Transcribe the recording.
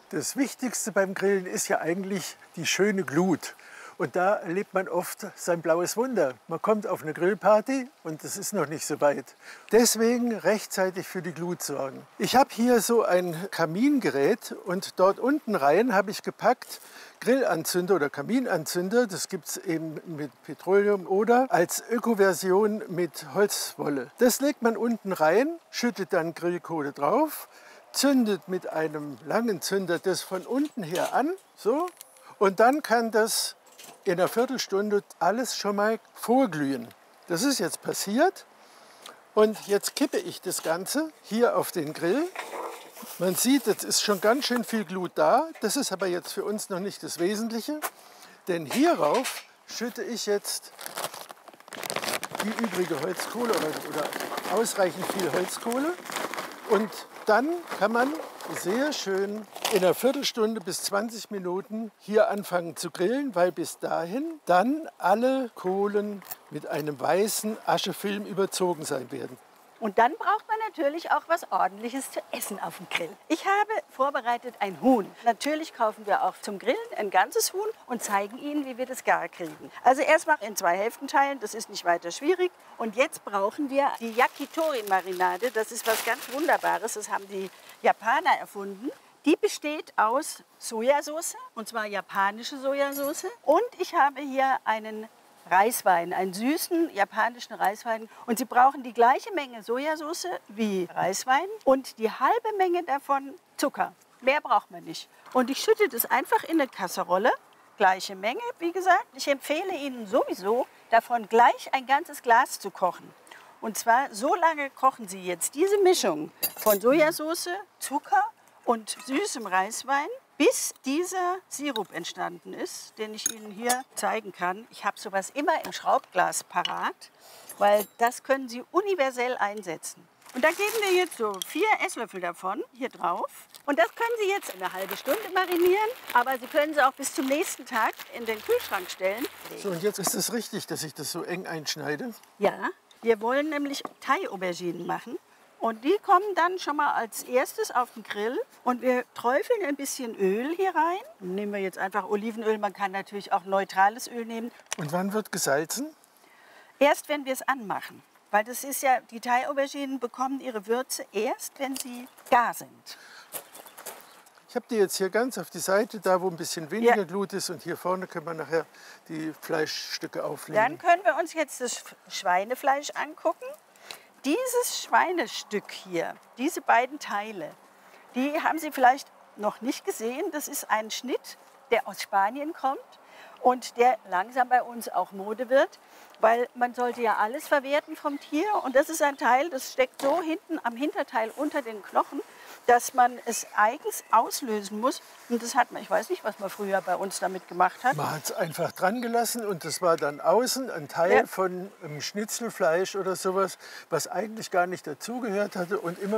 Das Wichtigste beim Grillen ist ja eigentlich die schöne Glut. Und da erlebt man oft sein blaues Wunder. Man kommt auf eine Grillparty und es ist noch nicht so weit. Deswegen rechtzeitig für die Glut sorgen. Ich habe hier so ein Kamingerät und dort unten rein habe ich gepackt Grillanzünder oder Kaminanzünder. Das gibt es eben mit Petroleum oder als Ökoversion mit Holzwolle. Das legt man unten rein, schüttet dann Grillkohle drauf, zündet mit einem langen Zünder das von unten her an, so, und dann kann das in einer Viertelstunde alles schon mal vorglühen. Das ist jetzt passiert und jetzt kippe ich das Ganze hier auf den Grill. Man sieht, es ist schon ganz schön viel Glut da. Das ist aber jetzt für uns noch nicht das Wesentliche, denn hierauf schütte ich jetzt die übrige Holzkohle oder ausreichend viel Holzkohle und dann kann man sehr schön in einer Viertelstunde bis 20 Minuten hier anfangen zu grillen, weil bis dahin dann alle Kohlen mit einem weißen Aschefilm überzogen sein werden. Und dann braucht man natürlich auch was Ordentliches zu essen auf dem Grill. Ich habe vorbereitet ein Huhn. Natürlich kaufen wir auch zum Grillen ein ganzes Huhn und zeigen Ihnen, wie wir das gar kriegen. Also erstmal in 2 Hälften teilen, das ist nicht weiter schwierig. Und jetzt brauchen wir die Yakitori-Marinade. Das ist was ganz Wunderbares, das haben die Japaner erfunden. Die besteht aus Sojasauce, und zwar japanische Sojasauce. Und ich habe hier einen Reiswein, einen süßen japanischen Reiswein. Und Sie brauchen die gleiche Menge Sojasauce wie Reiswein und die halbe Menge davon Zucker. Mehr braucht man nicht. Und ich schütte das einfach in eine Kasserolle. Gleiche Menge, wie gesagt. Ich empfehle Ihnen sowieso, davon gleich ein ganzes Glas zu kochen. Und zwar so lange kochen Sie jetzt diese Mischung von Sojasauce, Zucker und süßem Reiswein, bis dieser Sirup entstanden ist, den ich Ihnen hier zeigen kann. Ich habe sowas immer im Schraubglas parat, weil das können Sie universell einsetzen. Und da geben wir jetzt so 4 Esslöffel davon hier drauf. Und das können Sie jetzt eine halbe Stunde marinieren, aber Sie können sie auch bis zum nächsten Tag in den Kühlschrank stellen. So, und jetzt ist es richtig, dass ich das so eng einschneide? Ja, wir wollen nämlich Thai-Auberginen machen. Und die kommen dann schon mal als erstes auf den Grill. Und wir träufeln ein bisschen Öl hier rein. Nehmen wir jetzt einfach Olivenöl. Man kann natürlich auch neutrales Öl nehmen. Und wann wird gesalzen? Erst, wenn wir es anmachen. Weil das ist ja, die Thai-Auberginen bekommen ihre Würze erst, wenn sie gar sind. Ich habe die jetzt hier ganz auf die Seite, da wo ein bisschen weniger Glut ist. Und hier vorne können wir nachher die Fleischstücke auflegen. Dann können wir uns jetzt das Schweinefleisch angucken. Dieses Schweinestück hier, diese beiden Teile, die haben Sie vielleicht noch nicht gesehen. Das ist ein Schnitt, der aus Spanien kommt und der langsam bei uns auch Mode wird, weil man sollte ja alles verwerten vom Tier. Und das ist ein Teil, das steckt so hinten am Hinterteil unter den Knochen, dass man es eigens auslösen muss. Und das hat man, ich weiß nicht, was man früher bei uns damit gemacht hat. Man hat es einfach dran gelassen und das war dann außen ein Teil von einem Schnitzelfleisch oder sowas, was eigentlich gar nicht dazugehört hatte und immer